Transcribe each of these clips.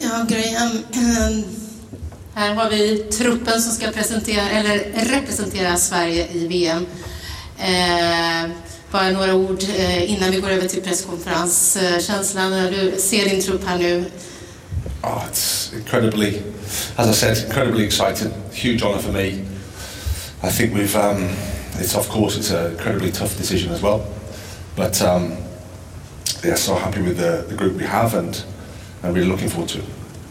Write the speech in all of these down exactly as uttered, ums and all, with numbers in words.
Ja, Graham. Här har vi truppen som ska presentera eller representera Sverige i V M. Eh, bara några ord eh, innan vi går över till presskonferens. Eh, känslan när du ser din trupp här nu. Oh, it's incredibly, as I said, incredibly exciting. Huge honour for me. I think we've, um, it's of course it's an incredibly tough decision as well. But um, yeah, so happy with the, the group we have and I'm really looking forward to it.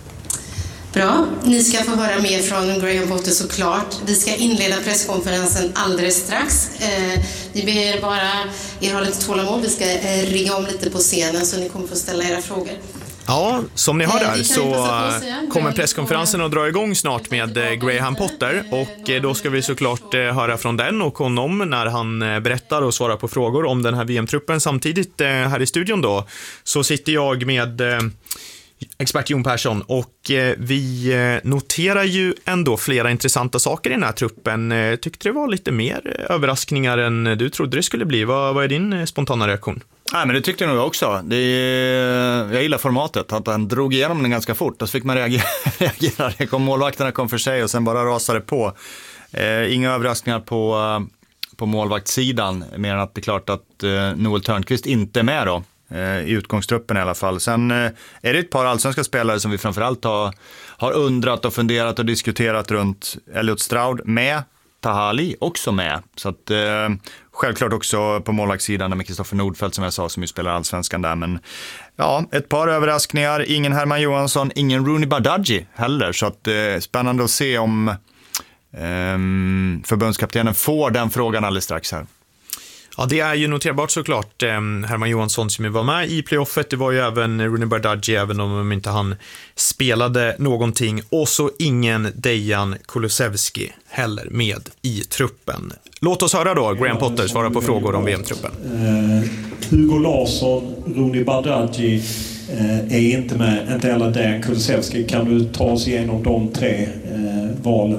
Bra, ni ska få höra mer från Graham Potter såklart. Vi ska inleda presskonferensen alldeles strax. Eh, vi ber bara er ha lite tålamod. Vi ska eh, ringa om lite på scenen så ni kommer få ställa era frågor. Ja, som ni hör där så kommer presskonferensen att dra igång snart med Graham Potter och då ska vi såklart höra från den och honom när han berättar och svarar på frågor om den här V M-truppen. Samtidigt här i studion då så sitter jag med expert Jon Persson och vi noterar ju ändå flera intressanta saker i den här truppen. Tyckte det var lite mer överraskningar än du trodde det skulle bli. Vad, vad är din spontana reaktion? Nej, men det tyckte jag nog också. Det är, jag gillar formatet, att han drog igenom den ganska fort. Då fick man reagera. reagera. Det kom, målvakterna kom för sig och sen bara rasade på. Eh, inga överraskningar på, på målvaktssidan, mer än att det är klart att eh, Noel Törnqvist inte är med då. I utgångstruppen i alla fall. Sen eh, är det ett par allsvenska spelare som vi framförallt har, har undrat och funderat och diskuterat runt. Elliot Stroud med, Taha Ali också med. Så att eh, självklart också på målvaktssidan med Kristoffer Nordfeldt som jag sa som ju spelar allsvenskan där. Men ja, ett par överraskningar. Ingen Herman Johansson, ingen Rooney Bardghji heller. Så att eh, spännande att se om eh, förbundskaptenen får den frågan alldeles strax här. Ja, det är ju noterbart såklart. Herman Johansson som var med i playoffet, det var ju även Rooney Bardghji, även om inte han spelade någonting. Och så ingen Dejan Kulusevski heller med i truppen. Låt oss höra då Graham Potter svara på frågor om V M-truppen. Uh, Hugo Larsson, Rooney Bardghji uh, är inte med, inte heller Dejan Kulusevski. Kan du ta oss igenom de tre uh, valen?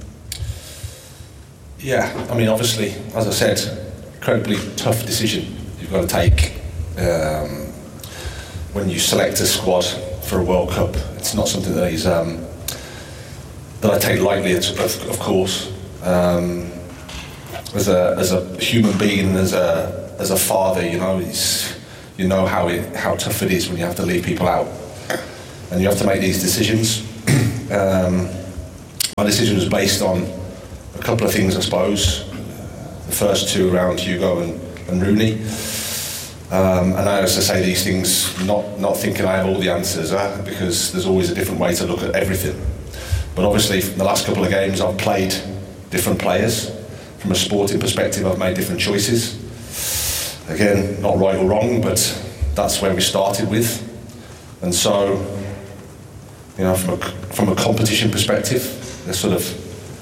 Yeah, I mean obviously, as I said, incredibly tough decision you've got to take um, when you select a squad for a World Cup. It's not something that is um, that I take lightly, of, of course. Um, as a as a human being, as a as a father, you know, it's, you know how it, how tough it is when you have to leave people out, and you have to make these decisions. um, my decision was based on a couple of things, I suppose. The first two around Hugo and, and Rooney. Um, and I also say these things not, not thinking I have all the answers, uh, because there's always a different way to look at everything. But obviously, from the last couple of games, I've played different players. From a sporting perspective, I've made different choices. Again, not right or wrong, but that's where we started with. And so, you know, from a, from a competition perspective, there's sort of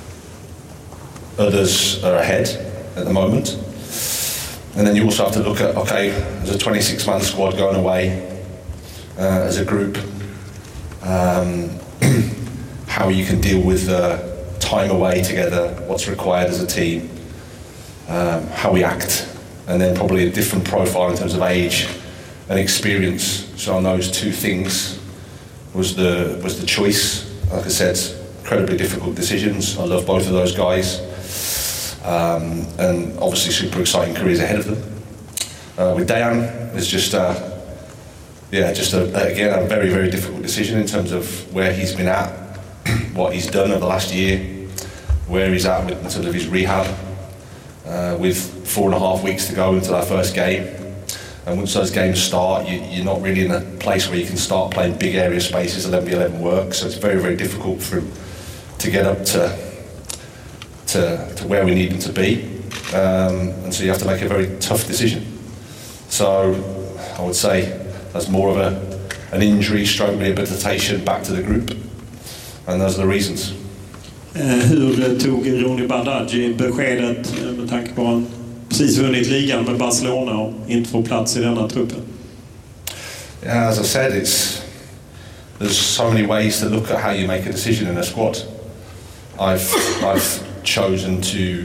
others are ahead at the moment. And then you also have to look at, okay, there's a twenty-six man squad going away uh, as a group, um, how you can deal with uh, time away together, what's required as a team, um, how we act, and then probably a different profile in terms of age and experience. So on those two things was the was the choice. Like I said, incredibly difficult decisions. I love both of those guys. Um, and obviously super exciting careers ahead of them. Uh, with Dejan, it's just, uh, yeah, just a, again a very, very difficult decision in terms of where he's been at, what he's done over the last year, where he's at with, in terms of his rehab, uh, with four and a half weeks to go until our first game. And once those games start, you, you're not really in a place where you can start playing big area spaces, eleven v eleven work, so it's very, very difficult for him to get up to To, to where we need them to be, um, and so you have to make a very tough decision. So I would say that's more of a an injury stroke rehabilitation back to the group, and those are the reasons. Eh, hur tog Rooney Bardghji beskedet med tanke på att han precis vunnit ligan med Barcelona och inte får plats i denna truppen? Yeah, as I said, it's there's so many ways to look at how you make a decision in a squad. I've I've chosen to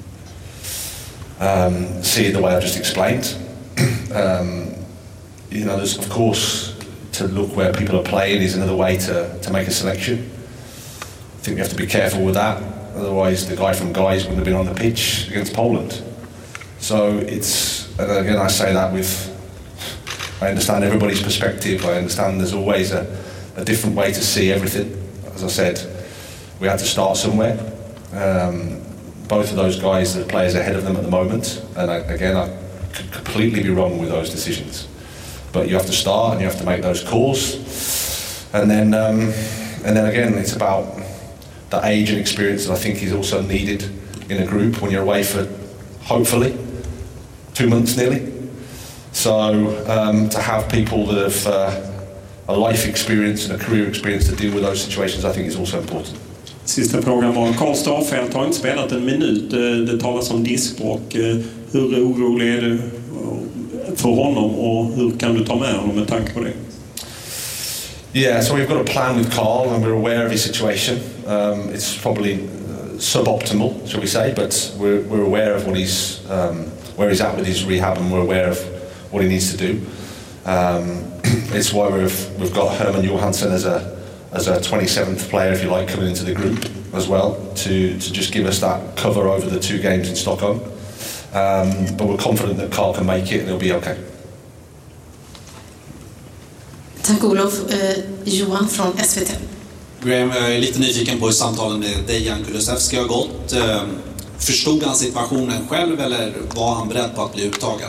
um, see it the way I've just explained. um, you know, there's of course to look where people are playing is another way to, to make a selection. I think we have to be careful with that. Otherwise, the guy from Guy's wouldn't have been on the pitch against Poland. So it's, and again, I say that with, I understand everybody's perspective. I understand there's always a, a different way to see everything. As I said, we had to start somewhere. Um, both of those guys, the players ahead of them at the moment, and I, again, I could completely be wrong with those decisions. But you have to start and you have to make those calls, and then um, and then again, it's about the age and experience that I think is also needed in a group when you're away for hopefully two months nearly. So um, to have people that have uh, a life experience and a career experience to deal with those situations, I think is also important. Sista frågan var, Karl Starfelt har inte spelat en minut. Det talas om diskbråck. Hur orolig är du för honom och hur kan du ta med honom med tanke på det? Yeah, so we've got a plan with Carl and we're aware of his situation. Um, it's probably uh, suboptimal, shall we say, but we're, we're aware of what he's, um, where he's at with his rehab, and we're aware of what he needs to do. Um, it's why we've, we've got Herman Johansson as a as a twenty-seventh player, if you like, coming into the group as well, to, to just give us that cover over the two games in Stockholm. Um, but we're confident that Carl can make it and he'll be okay. Tack Olof. Eh, Johan från S V T. Graham, jag är lite nyfiken på hur samtalen med Dejan Kulusevski har gått. Eh, förstod han situationen själv eller var han beredd på att bli uttagen?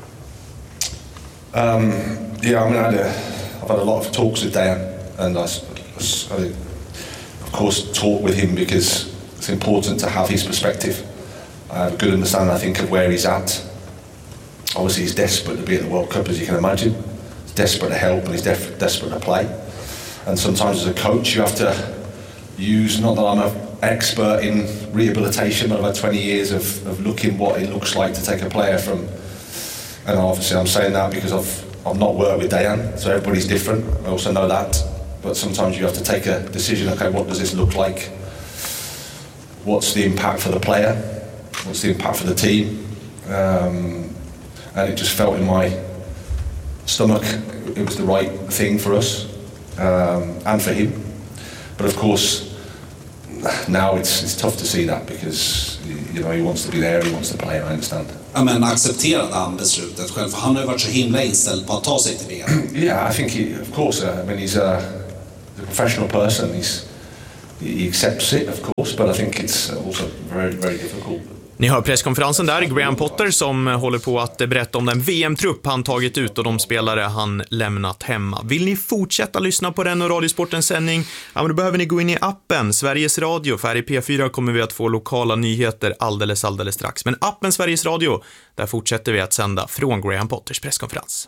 Um, yeah, I mean, I had a, I've had a lot of talks with Dejan, and I, I, of course, talk with him because it's important to have his perspective. I have a good understanding, I think, of where he's at. Obviously, he's desperate to be at the World Cup, as you can imagine. He's desperate to help, and he's def- desperate to play. And sometimes, as a coach, you have to use. Not that I'm an expert in rehabilitation, but I've had twenty years of, of looking what it looks like to take a player from. And obviously, I'm saying that because I've I've not worked with Dejan, so everybody's different. I also know that. But sometimes you have to take a decision. Okay, what does this look like? What's the impact for the player? What's the impact for the team? Um, and it just felt in my stomach it was the right thing for us um, and for him. But of course, now it's it's tough to see that because you know he wants to be there, he wants to play, and I understand. Ja, men accepterade han beslutet själv? För han har ju varit så himla inställd på att ta sig till V M. Yeah, I think he, of course. Uh, I mean, he's a, a professional person. He's he accepts it, of course, but I think it's also very, very difficult. Ni hör presskonferensen där, Graham Potter som håller på att berätta om den V M-trupp han tagit ut och de spelare han lämnat hemma. Vill ni fortsätta lyssna på den och Radiosportens sändning? Ja, men då behöver ni gå in i appen Sveriges Radio, för här i P fyra kommer vi att få lokala nyheter alldeles, alldeles strax. Men appen Sveriges Radio, där fortsätter vi att sända från Graham Potters presskonferens.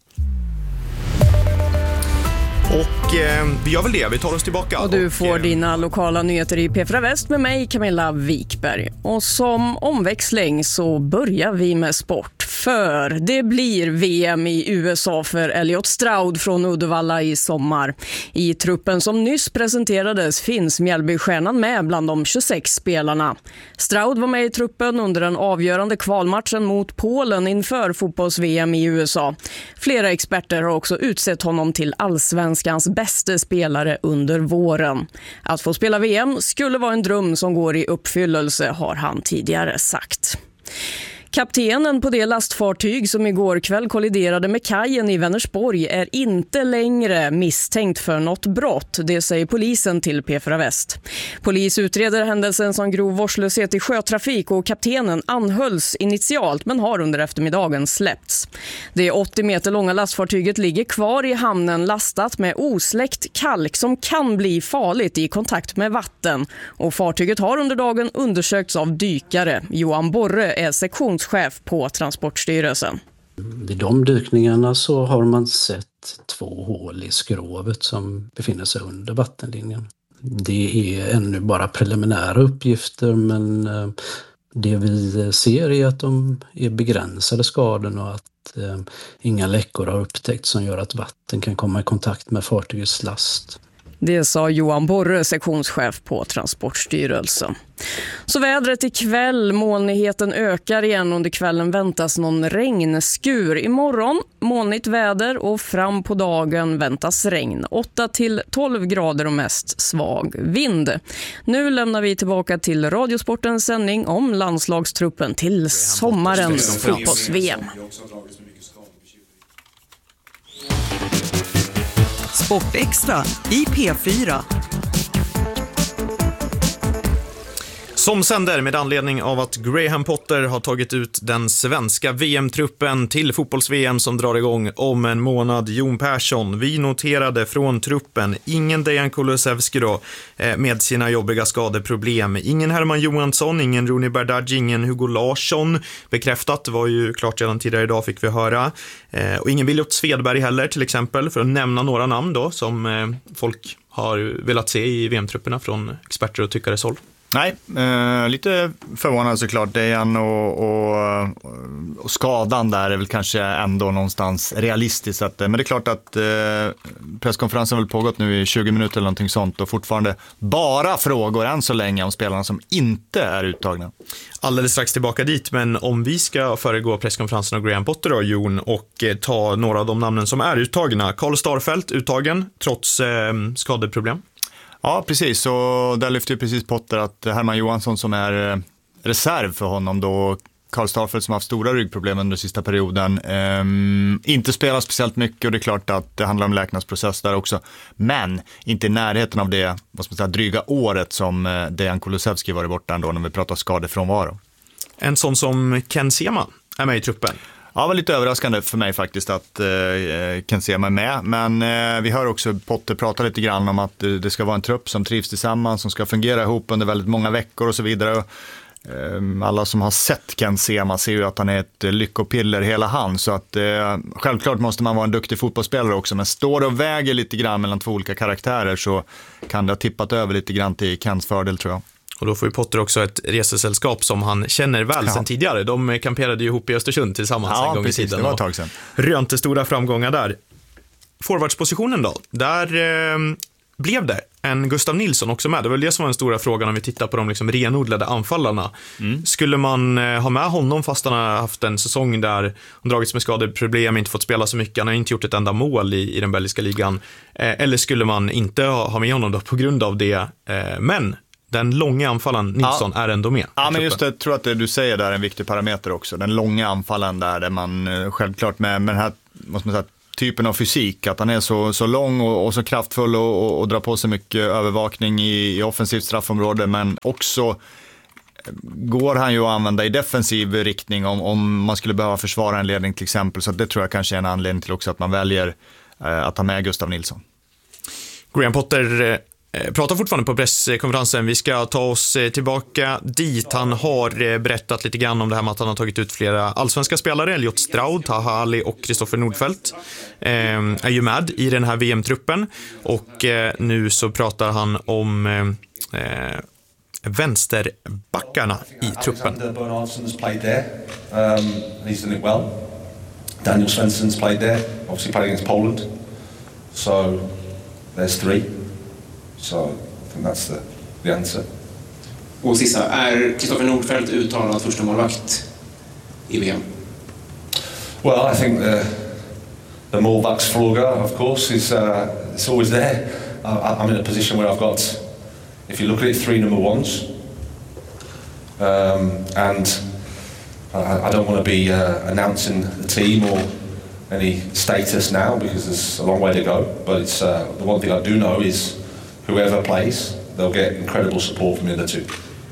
Och eh, vi gör väl det, vi tar oss tillbaka. Och du och, får eh, dina lokala nyheter i P fyra Väst med mig, Camilla Wikberg. Och som omväxling så börjar vi med sport. För det blir V M i U S A för Elliot Stroud från Uddevalla i sommar. I truppen som nyss presenterades finns Mjällbystjärnan med bland de tjugosex spelarna. Stroud var med i truppen under den avgörande kvalmatchen mot Polen inför fotbolls-V M i U S A. Flera experter har också utsett honom till allsvenskans bästa spelare under våren. Att få spela V M skulle vara en dröm som går i uppfyllelse, har han tidigare sagt. Kaptenen på det lastfartyg som igår kväll kolliderade med kajen i Vänersborg är inte längre misstänkt för något brott, det säger polisen till P fyra Väst. Polis utreder händelsen som grov vårdslöshet i sjötrafik och kaptenen anhölls initialt men har under eftermiddagen släppts. Det åttio meter långa lastfartyget ligger kvar i hamnen lastat med osläckt kalk som kan bli farligt i kontakt med vatten, och fartyget har under dagen undersökts av dykare. Johan Borre är sektion chef på Transportstyrelsen. Vid de dykningarna så har man sett två hål i skrovet som befinner sig under vattenlinjen. Det är ännu bara preliminära uppgifter, men det vi ser är att de är begränsade skador och att inga läckor har upptäckts som gör att vatten kan komma i kontakt med fartygets last. Det sa Johan Borre, sektionschef på Transportstyrelsen. Så vädret ikväll, molnigheten ökar igen. Under kvällen väntas någon regnskur. Imorgon molnigt väder och fram på dagen väntas regn. åtta till tolv grader och mest svag vind. Nu lämnar vi tillbaka till Radiosportens sändning om landslagstruppen till sommarens fotbolls-V M. Sportextra i P fyra. Som sänder med anledning av att Graham Potter har tagit ut den svenska V M-truppen till fotbolls-V M som drar igång om en månad. Jon Persson, vi noterade från truppen ingen Dejan Kulusevski då med sina jobbiga skadeproblem. Ingen Herman Johansson, ingen Ronny Berdaggi, ingen Hugo Larsson. Bekräftat var ju klart redan tidigare idag, fick vi höra. Och ingen Williot Svedberg heller till exempel, för att nämna några namn då som folk har velat se i V M-trupperna från experter och tyckares håll. Nej, eh, lite förvånad såklart. Dejan och, och, och skadan där är väl kanske ändå någonstans realistiskt. Att, men det är klart att eh, presskonferensen har väl pågått nu i tjugo minuter eller någonting sånt och fortfarande bara frågor än så länge om spelarna som inte är uttagna. Alldeles strax tillbaka dit, men om vi ska föregå presskonferensen av Graham Potter och Jon och eh, ta några av de namnen som är uttagna. Karl Starfelt uttagen trots eh, skadeproblem. Ja, precis. Och där lyfter ju precis Potter att Herman Johansson som är reserv för honom då, Karl Starfelt som har haft stora ryggproblem under sista perioden, eh, inte spelar speciellt mycket och det är klart att det handlar om läknadsprocess där också. Men inte i närheten av det, vad ska man säga, dryga året som eh, Dejan Kulusevski varit borta ändå när vi pratar skadefrånvaro. En sån som Ken Sema är med i truppen. Ja, det var lite överraskande för mig faktiskt att eh, Ken Sema är med. Men eh, vi hör också Potter prata lite grann om att eh, det ska vara en trupp som trivs tillsammans, som ska fungera ihop under väldigt många veckor och så vidare. Eh, alla som har sett Ken Sema ser ju att han är ett eh, lyckopiller hela han. Så att eh, självklart måste man vara en duktig fotbollsspelare också. Men står det och väger lite grann mellan två olika karaktärer så kan det ha tippat över lite grann till Kens fördel, tror jag. Och då får ju Potter också ett resesällskap som han känner väl ja. sedan tidigare. De kamperade ju ihop i Östersund tillsammans ja, en gång precis, i tiden. Det var ett tag sedan. Rönte stora framgångar där. Forwardspositionen då, där eh, blev det en Gustav Nilsson också med. Det var väl det som var den stora frågan om vi tittar på de liksom renodlade anfallarna. Mm. Skulle man eh, ha med honom fast han har haft en säsong där han dragits med skadeproblem, inte fått spela så mycket, han har inte gjort ett enda mål i, i den belgiska ligan. Eh, eller skulle man inte ha, ha med honom då på grund av det? Eh, men den långa anfallen Nilsson ja. är ändå med. Ja, men just det, jag tror att det du säger där är en viktig parameter också. Den långa anfallen där, där man självklart med, med den här måste man säga, typen av fysik, att han är så, så lång och, och så kraftfull och, och, och drar på sig mycket övervakning i, i offensivt straffområde, men också går han ju att använda i defensiv riktning om, om man skulle behöva försvara en ledning till exempel. Så det tror jag kanske är en anledning till också att man väljer eh, att ta med Gustav Nilsson. Graham Potter pratar fortfarande på presskonferensen. Vi ska ta oss tillbaka dit. Han har berättat lite grann om det här med att han har tagit ut flera allsvenska spelare. Elliot Stroud, Taha Ali och Kristoffer Nordfeldt eh, är ju med i den här V M-truppen. Och eh, nu så pratar han om eh, vänsterbackarna i truppen. Alexander Bernhardsson's played there. Um, he's done it well. Daniel Svensson's played there. Obviously played against Poland. So there's three. So I think that's the, the answer. Och sista, är Kristoffer Nordfeldt uttalad första målvakt i V M? Well, I think the, the målvaktsfråga, of course, is uh, it's always there. I, I'm in a position where I've got, if you look at it, three number ones. Um, and I, I don't want to be uh, announcing the team or any status now because there's a long way to go. But it's uh, the one thing I do know is whoever plays, they'll get incredible support from the other two.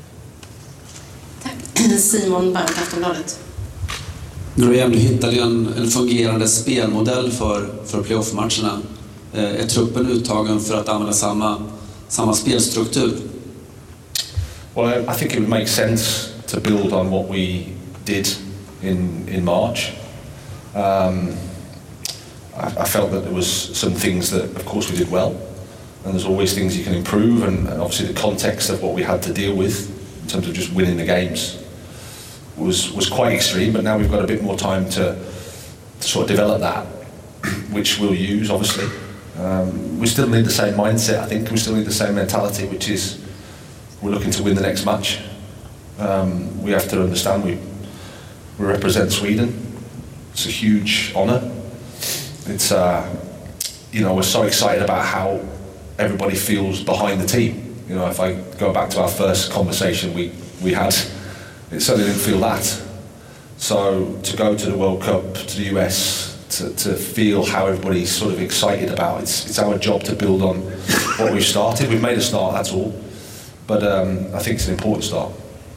Tack. Simon Bank, Aftonbladet. Graham, du hittade en, en fungerande spelmodell för, för playoff-matcherna. Eh, är truppen uttagen för att använda samma, samma spelstruktur? Well, I, I think it would make sense to build on what we did in, in March. Um, I, I felt that there was some things that, of course, we did well. And there's always things you can improve, and, and obviously the context of what we had to deal with in terms of just winning the games was was quite extreme. But now we've got a bit more time to, to sort of develop that, which we'll use obviously. Um, we still need the same mindset, I think. We still need the same mentality, which is we're looking to win the next match. Um, we have to understand we we represent Sweden. It's a huge honour. It's uh, you know, we're so excited about how everybody feels behind the team. You know, if I go back to our first conversation we we had, it certainly didn't feel that. So to go to the World Cup, to the U S, to, to feel how everybody's sort of excited about it, it's, it's our job to build on what we've started. We've made a start, that's all. But um, I think it's an important start.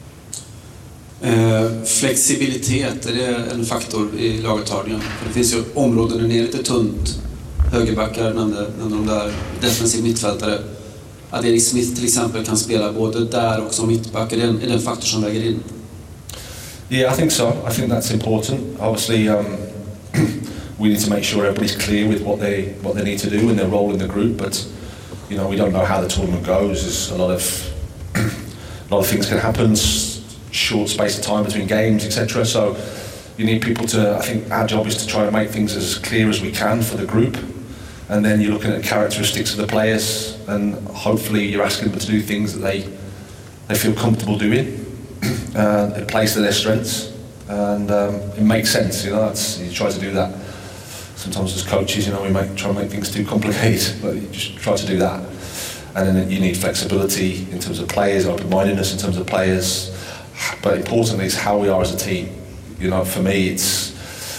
Eh, flexibilitet, är det en faktor i laguttagningen? Det finns ju områden där det är lite tunt. Högerbackar nämnde, nämnde de där, defensiv mittfältare. Att Erik Smith till exempel kan spela både där och som mittback. Är det en, är det en faktor som väger in? Yeah, I think so. I think that's important. Obviously, um, we need to make sure everybody's clear with what they what they need to do and their role in the group. But you know, we don't know how the tournament goes. There's a lot of a lot of things can happen. Short space of time between games, et cetera. So you need people to. I think our job is to try to make things as clear as we can for the group. And then you're looking at characteristics of the players, and hopefully you're asking them to do things that they they feel comfortable doing. Uh, it plays to their strengths, and um, it makes sense. You know, that's, you try to do that. Sometimes as coaches, you know, we make, try to make things too complicated, but you just try to do that. And then you need flexibility in terms of players, open-mindedness in terms of players. But importantly, it's how we are as a team. You know, for me, it's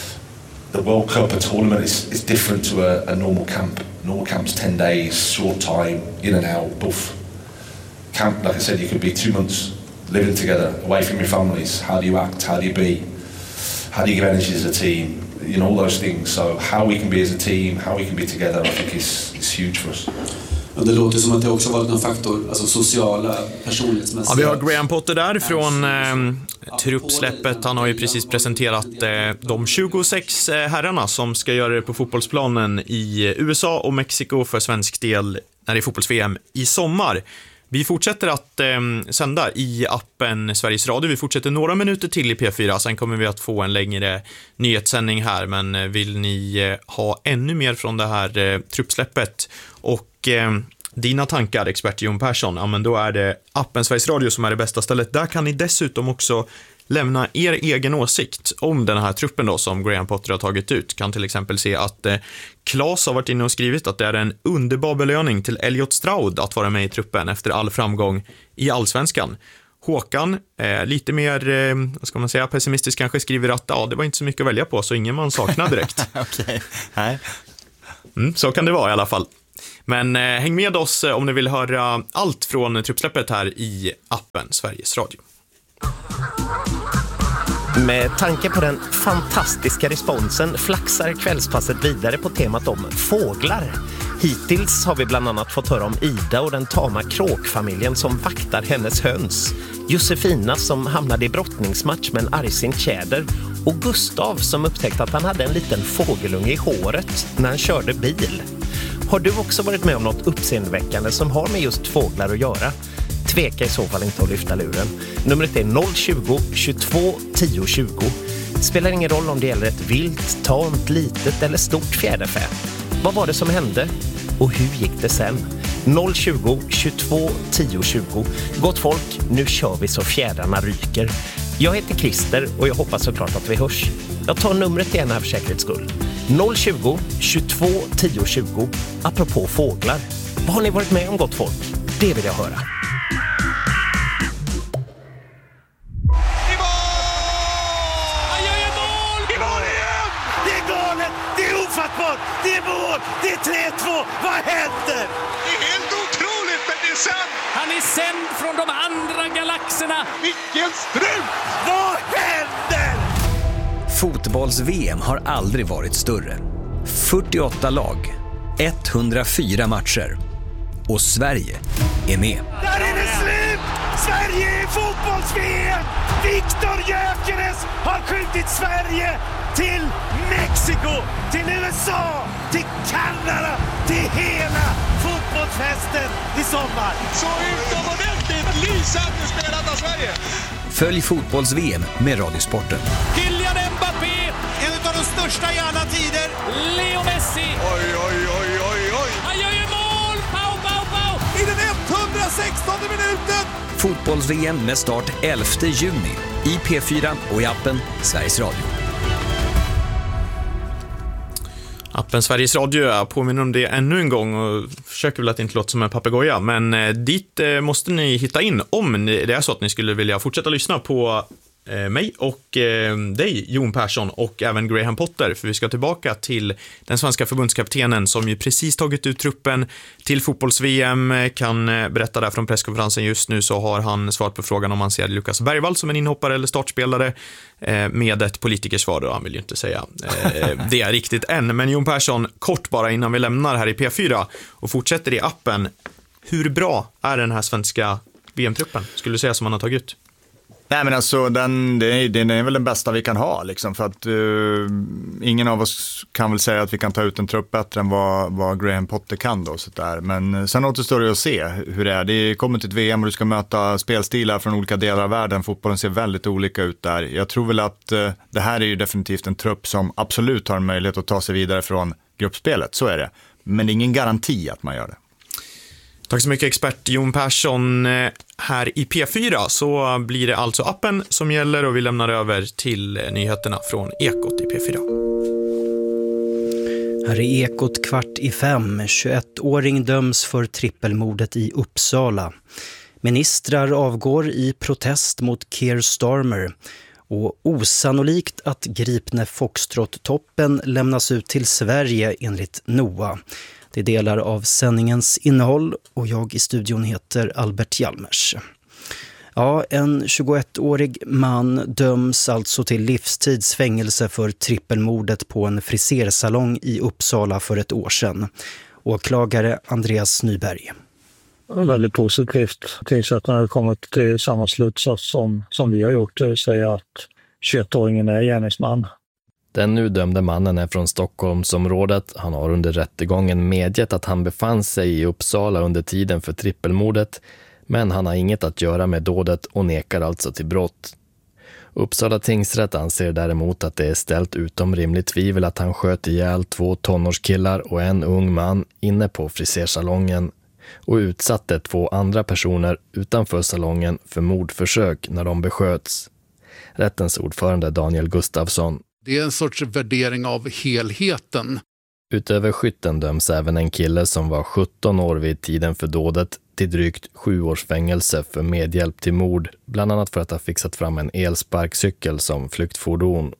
the World Cup, a tournament, is, is different to a, a normal camp. Normal camp's ten days, short time, in and out, boof. Camp, like I said, you could be two months living together, away from your families. How do you act? How do you be? How do you give energy as a team? You know, all those things. So how we can be as a team, how we can be together, I think is, is huge for us. Ja, det låter som att det också varit en faktor, alltså sociala, personlighetsmässiga. Ja, vi har Graham Potter där från eh, truppsläppet. Han har ju precis presenterat eh, de tjugosex eh, herrarna som ska göra det på fotbollsplanen i U S A och Mexiko för svensk del när det är fotbolls-V M i sommar. Vi fortsätter att eh, sända i appen Sveriges Radio. Vi fortsätter några minuter till i P fyra. Sen kommer vi att få en längre nyhetssändning här. Men vill ni eh, ha ännu mer från det här eh, truppsläppet och eh, dina tankar, expert Jon Persson, ja, men då är det appen Sveriges Radio som är det bästa stället. Där kan ni dessutom också lämna er egen åsikt om den här truppen då som Graham Potter har tagit ut. Kan till exempel se att eh, Claes har varit inne och skrivit att det är en underbar belöning till Elliot Stroud att vara med i truppen efter all framgång i Allsvenskan. Håkan, eh, lite mer eh, vad ska man säga, pessimistisk kanske, skriver att ja, det var inte så mycket att välja på, så ingen man saknar direkt. Okej, nej. Mm, så kan det vara i alla fall. Men eh, häng med oss eh, om ni vill höra allt från truppsläppet här i appen Sveriges Radio. Med tanke på den fantastiska responsen flaxar kvällspasset vidare på temat om fåglar. Hittills har vi bland annat fått höra om Ida och den tama kråkfamiljen som vaktar hennes höns. Josefina som hamnade i brottningsmatch med en argsint tjäder. Och Gustav som upptäckte att han hade en liten fågelunge i håret när han körde bil. Har du också varit med om något uppseendeväckande som har med just fåglar att göra? Tveka i så fall inte att lyfta luren. Numret är noll tjugo, tjugotvå, tio tjugo. Spelar ingen roll om det gäller ett vilt, tamt, litet eller stort fjäderfä. Vad var det som hände? Och hur gick det sen? noll tjugo, tjugotvå, tio tjugo. Gott folk, nu kör vi så fjädrarna ryker. Jag heter Christer och jag hoppas såklart att vi hörs. Jag tar numret igen här för säkerhets skull. noll tjugo, tjugotvå, tio tjugo. Apropå fåglar. Vad har ni varit med om, gott folk? Det vill jag höra. Det är mål! Det är tre två! Vad händer? Det är helt otroligt, men det är sant! Han är sänd från de andra galaxerna! Vilken strut! Vad händer? Fotbolls-V M har aldrig varit större. fyrtioåtta lag, etthundrafyra matcher. Och Sverige är med. Där är det slut! Sverige är fotbolls-V M! Viktor Gyökeres har skjutit Sverige till Mexiko, till U S A, till Kanada, till hela fotbollsfesten i sommar. Så utomordentligt lysande spelat av Sverige. Följ fotbolls-V M med Radiosporten. Kylian Mbappé, en av de största i alla tider. Leo Messi. Oj, oj, oj, oj, oj. Fotbolls-V M med start elfte juni i P fyra och i appen Sveriges Radio. Appen Sveriges Radio, jag påminner om det ännu en gång och försöker väl att det inte låter som en papegoja, men eh, dit eh, måste ni hitta in om ni, det är så att ni skulle vilja fortsätta lyssna på eh, mig och eh, dig, Jon Persson, och även Graham Potter, för vi ska tillbaka till den svenska förbundskaptenen som ju precis tagit ut truppen till fotbolls-V M. Kan eh, berätta där från presskonferensen just nu, så har han svarat på frågan om han ser Lukas Bergvall som en inhoppare eller startspelare, med ett politikersvar, och han vill ju inte säga eh, det är riktigt än. Men Jon Persson, kort bara innan vi lämnar här i P fyra och fortsätter i appen, hur bra är den här svenska V M-truppen, skulle du säga, som man har tagit ut? Nej, men alltså den, det är, den är väl den bästa vi kan ha liksom, för att uh, ingen av oss kan väl säga att vi kan ta ut en trupp bättre än vad, vad Graham Potter kan då, så där. Men sen återstår det att se hur det är. Det kommer till ett V M och du ska möta spelstilar från olika delar av världen. Fotbollen ser väldigt olika ut där. Jag tror väl att uh, det här är ju definitivt en trupp som absolut har en möjlighet att ta sig vidare från gruppspelet, så är det. Men det är ingen garanti att man gör det. Tack så mycket, expert Jon Persson. Här i P fyra så blir det alltså appen som gäller, och vi lämnar över till nyheterna från Ekot i P fyra. Här är Ekot kvart i fem. tjugoettåring döms för trippelmordet i Uppsala. Ministrar avgår i protest mot Keir Starmer. Och osannolikt att gripne Foxtrot-toppen lämnas ut till Sverige enligt N O A. Det är delar av sändningens innehåll, och jag i studion heter Albert Hjalmers. Ja, en tjugoettårig man döms alltså till livstidsfängelse för trippelmordet på en frisersalong i Uppsala för ett år sedan. Åklagare Andreas Nyberg. Väldigt positivt. Tingsrätten har kommit till samma slutsats som, som vi har gjort, det vill säga att tjugoettåringen är gärningsman. Den nu dömde mannen är från Stockholmsområdet. Han har under rättegången medgett att han befann sig i Uppsala under tiden för trippelmordet, men han har inget att göra med dådet och nekar alltså till brott. Uppsala tingsrätt anser däremot att det är ställt utom rimligt tvivel att han sköt ihjäl två tonårskillar och en ung man inne på frisersalongen och utsatte två andra personer utanför salongen för mordförsök när de besköts. Rättens ordförande Daniel Gustafsson. Det är en sorts värdering av helheten. Utöver skytten döms även en kille som var sjutton år vid tiden för dådet till drygt sju års fängelse för medhjälp till mord, bland annat för att ha fixat fram en elsparkcykel som flyktfordon.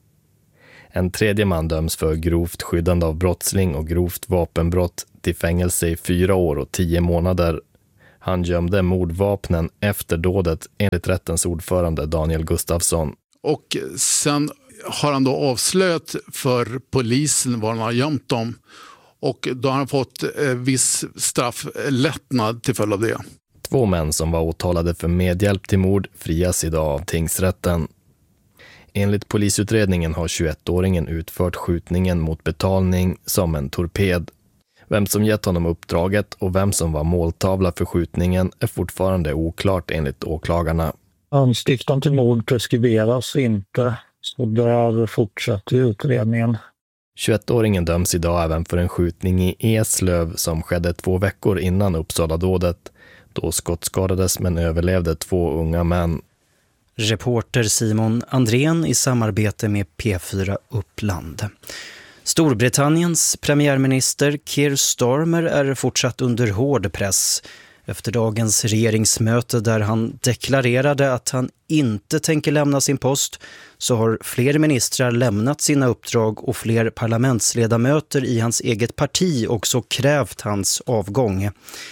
En tredje man döms för grovt skyddande av brottsling och grovt vapenbrott till fängelse i fyra år och tio månader. Han gömde mordvapnen efter dådet enligt rättens ordförande Daniel Gustafsson. Och sen har han då avslöjat för polisen var han har gömt dem, och då har han fått eh, viss strafflättnad till följd av det. Två män som var åtalade för medhjälp till mord frias idag av tingsrätten. Enligt polisutredningen har tjugoettåringen utfört skjutningen mot betalning som en torped. Vem som gett honom uppdraget och vem som var måltavla för skjutningen är fortfarande oklart enligt åklagarna. Anstiftan till mord preskriberas inte, så där fortsätter utredningen. tjugoettåringen döms idag även för en skjutning i Eslöv som skedde två veckor innan Uppsala-dådet. Då skottskadades men överlevde två unga män. Reporter Simon Andrén i samarbete med P fyra Uppland. Storbritanniens premiärminister Keir Starmer är fortsatt under hård press efter dagens regeringsmöte där han deklarerade att han inte tänker lämna sin post, så har fler ministrar lämnat sina uppdrag och fler parlamentsledamöter i hans eget parti också krävt hans avgång.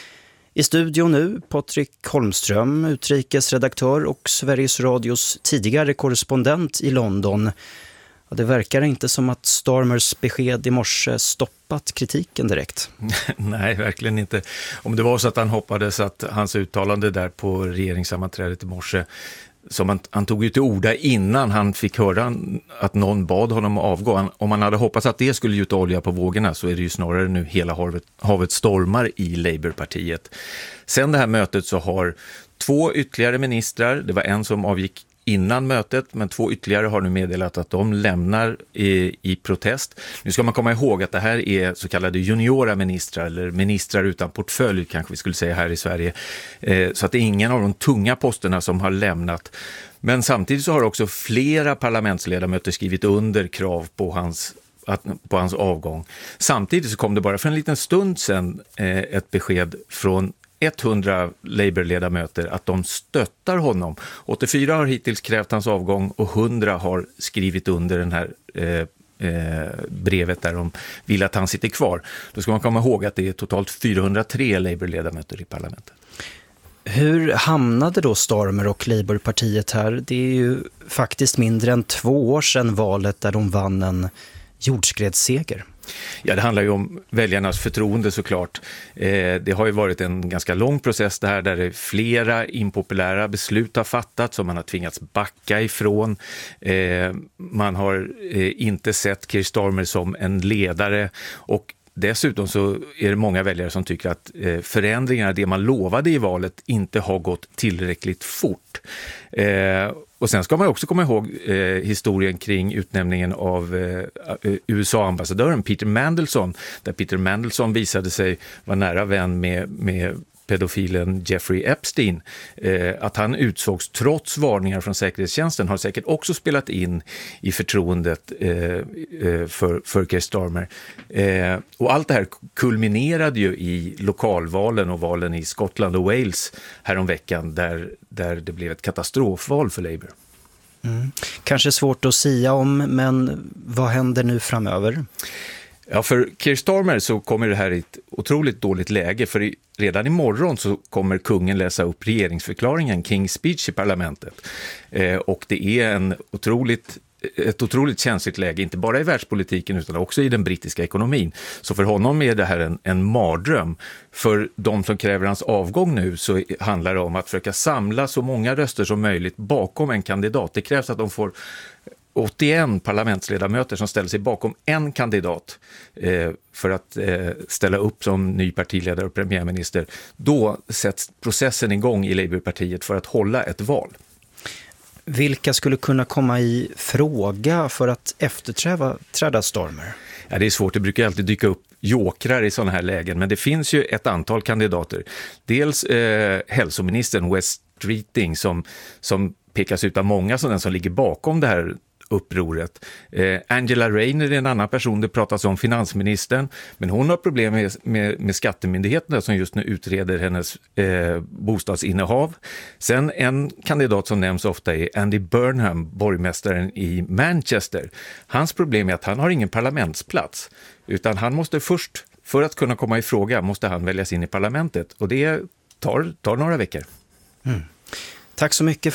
I studion nu Patrik Holmström, utrikesredaktör och Sveriges Radios tidigare korrespondent i London. Ja, det verkar inte som att Starmers besked i morse stoppat kritiken direkt. Nej, verkligen inte. Om det var så att han hoppades att hans uttalande där på regeringssammanträdet i morse, som han, han tog ju till orda innan han fick höra att någon bad honom att avgå. Han, om man hade hoppats att det skulle gjuta olja på vågorna, så är det ju snarare nu hela havet, havet stormar i Labourpartiet. Sen det här mötet så har två ytterligare ministrar, det var en som avgick innan mötet, men två ytterligare har nu meddelat att de lämnar i, i protest. Nu ska man komma ihåg att det här är så kallade juniora ministrar, eller ministrar utan portfölj kanske vi skulle säga här i Sverige. Eh, så att det är ingen av de tunga posterna som har lämnat. Men samtidigt så har också flera parlamentsledamöter skrivit under krav på hans Att, på hans avgång. Samtidigt så kom det bara för en liten stund sedan eh, ett besked från hundra Labour-ledamöter att de stöttar honom. åttiofyra har hittills krävt hans avgång och hundra har skrivit under den här eh, eh, brevet där de vill att han sitter kvar. Då ska man komma ihåg att det är totalt fyrahundratre Labour-ledamöter i parlamentet. Hur hamnade då Starmer och Labour-partiet här? Det är ju faktiskt mindre än två år sedan valet där de vann en jordskredsseger. Ja, det handlar ju om väljarnas förtroende såklart. Eh, det har ju varit en ganska lång process det här där det flera impopulära beslut har fattats som man har tvingats backa ifrån. Eh, man har eh, inte sett Keir Starmer som en ledare och dessutom så är det många väljare som tycker att eh, förändringarna, det man lovade i valet, inte har gått tillräckligt fort. Eh, och sen ska man också komma ihåg eh, historien kring utnämningen av eh, U S A-ambassadören Peter Mandelson, där Peter Mandelson visade sig vara nära vän med, med pedofilen Jeffrey Epstein. Eh, att han utsågs trots varningar från säkerhetstjänsten har säkert också spelat in i förtroendet eh, för, för Keir Starmer. Eh, och allt det här kulminerade ju i lokalvalen och valen i Skottland och Wales häromveckan där, där det blev ett katastrofval för Labour. Mm. Kanske svårt att sia om, men vad händer nu framöver? Ja, för Keir Starmer så kommer det här i ett otroligt dåligt läge, för i, redan imorgon så kommer kungen läsa upp regeringsförklaringen, King's Speech i parlamentet. Eh, och det är en otroligt, ett otroligt känsligt läge, inte bara i världspolitiken utan också i den brittiska ekonomin. Så för honom är det här en, en mardröm. För de som kräver hans avgång nu så handlar det om att försöka samla så många röster som möjligt bakom en kandidat. Det krävs att de får åttioen parlamentsledamöter som ställer sig bakom en kandidat eh, för att eh, ställa upp som ny partiledare och premiärminister. Då sätts processen igång i Labourpartiet för att hålla ett val. Vilka skulle kunna komma i fråga för att efterträda träda Starmer? Ja, det är svårt, det brukar alltid dyka upp jokrar i sådana här lägen, men det finns ju ett antal kandidater. Dels eh, hälsoministern Wes Streeting som, som pekas ut av många som den som ligger bakom det här upproret. Eh, Angela Rayner är en annan person, det pratas om finansministern, men hon har problem med, med, med skattemyndigheterna som just nu utreder hennes eh, bostadsinnehav. Sen en kandidat som nämns ofta är Andy Burnham, borgmästaren i Manchester. Hans problem är att han har ingen parlamentsplats, utan han måste först, för att kunna komma i fråga, måste han väljas in i parlamentet och det tar, tar några veckor. Mm. Tack så mycket